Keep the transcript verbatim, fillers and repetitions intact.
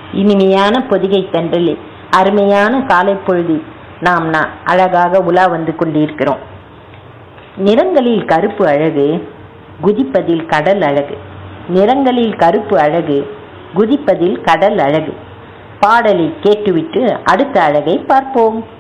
இனிமையான பொதிகை தென்றலில் அருமையான காலை பொழுதில் நாம் நான் அழகாக உலா வந்து கொண்டிருக்கிறோம். நிறங்களில் கருப்பு அழகு, குதிப்பதில் கடல் அழகு. நிறங்களில் கருப்பு அழகு, குதிப்பதில் கடல் அழகு. பாடலை கேட்டுவிட்டு அடுத்த அழகை பார்ப்போம்.